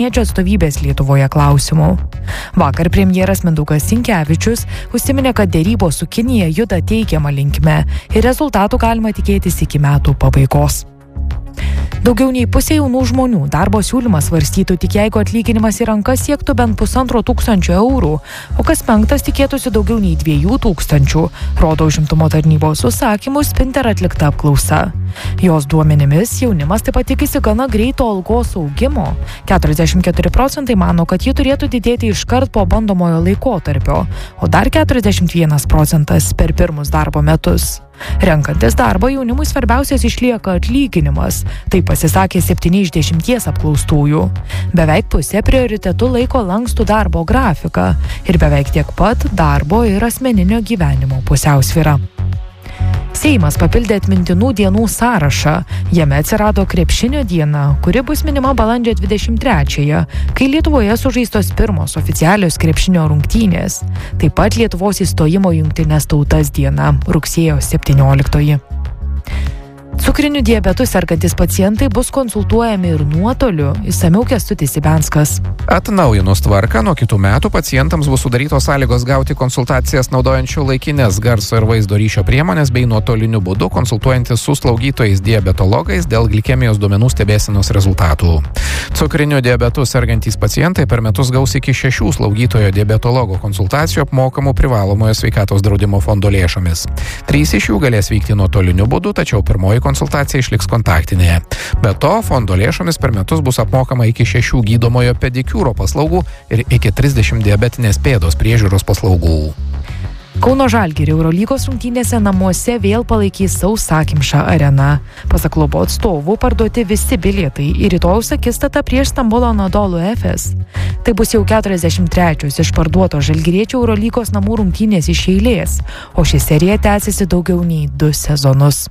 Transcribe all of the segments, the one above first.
atstovybės Lietuvoje klausimų. Vakar premjeras Mindaugas Sinkevičius užsiminė, kad dėrybos su Kinija juda teigiama linkme ir rezultatų galima tikėtis iki metų pabaigos. Daugiau nei pusė jaunų žmonių darbo siūlymą svarstytų tik jeigu atlyginimas į rankas siektų bent 1,5 eurų, o kas penktas tikėtųsi daugiau nei 2,000, rodo užimtumo tarnybos užsakymų Spinter atlikta apklausa. Jos duomenimis jaunimas taip pat tikisi gana greito algos augimo. 44% mano, kad ji turėtų didėti iškart po bandomojo laikotarpio, o dar 41% per pirmus darbo metus. Renkantis darbą jaunimui svarbiausias išlieka atlyginimas, tai pasisakė 7 iš 10 apklaustųjų. Beveik pusė prioritetu laiko lankstų darbo grafiką ir beveik tiek pat darbo ir asmeninio gyvenimo pusiausvyrą. Seimas papildė atmintinų dienų sąrašą. Jame atsirado krepšinio diena, kuri bus minima balandžio 23-ąją, kai Lietuvoje sužaistos pirmos oficialios krepšinio rungtynės. Taip pat Lietuvos įstojimo į Jungtines tautas diena, rugsėjo 17-oji. Cukriniu diabetu sergantys pacientai bus konsultuojami ir nuotoliu, išsamiau Kęstutis Ibenskas. Atnaujinus tvarką, nuo kitų metų pacientams bus sudarytos sąlygos gauti konsultacijas naudojančių laikines garso ir vaizdo ryšio priemonės bei nuotoliniu būdu konsultuojantis su slaugytojais diabetologais dėl glikemijos duomenų stebėsenos rezultatų. Cukriniu diabetu sergantys pacientai per metus gaus iki 6 slaugytojo diabetologo konsultacijų apmokamų privalomojo sveikatos draudimo fondo lėšomis. 3 iš jų galės vykti nuotoliniu būdu, tačiau pirmoji konsultacija išliks kontaktinėje. Be to, fondo lėšomis per metus bus apmokama iki 6 gydomojo pedikiūro paslaugų ir iki 30 diabetinės pėdos priežiūros paslaugų. Kauno Žalgirio Eurolygos rungtynėse namuose vėl palaikys sausakimša arena. Pasak klubo atstovų parduoti visi bilietai į rytojaus akistatą prieš Stambulo Anadolu Efes. Tai bus jau 43 išparduotos žalgiriečių Eurolygos namų rungtynės iš eilės, o ši serija tęsiasi daugiau nei 2 sezonus.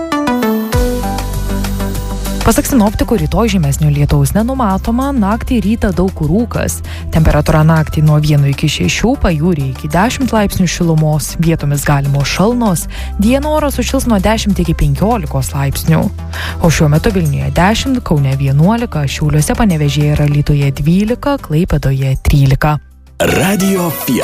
Pasak sinoptikų, rytoj žymesnio lietaus nenumatoma, naktį rytą daug kur rūkas. Temperatūra naktį nuo 1 iki 6, pajūryje iki 10 laipsnių šilumos, vietomis galimos šalnos, dieną oras sušils nuo 10 iki 15 laipsnių. O šiuo metu Vilniuje 10, Kaune 11, Šiauliuose, Panevėžyje ir Alytuje 12, Klaipėdoje 13. Radio Fiesta.